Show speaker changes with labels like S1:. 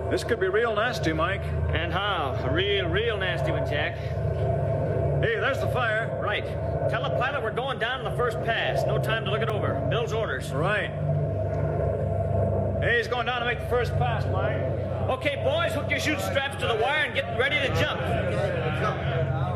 S1: This could be real nasty, Mike.
S2: And how? A real nasty one, Jack.
S1: Hey, there's the fire.
S2: Right. Tell the pilot we're going down in the first pass. No time to look it over. Bill's orders.
S1: Right. Hey, he's going down to make the first pass, Mike.
S2: Okay, boys, hook your chute straps to the wire and get ready to jump.